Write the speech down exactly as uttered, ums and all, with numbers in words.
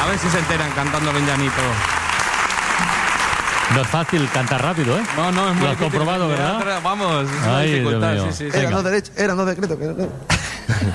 A ver si se enteran cantando Benjanito. No es fácil cantar rápido, ¿eh? No, no, es muy Lo has difícil. comprobado, ¿verdad? Vamos, es una Ay, dificultad. Dios mío. Sí, sí, sí. Eran dos derechos, eran dos decretos. Que...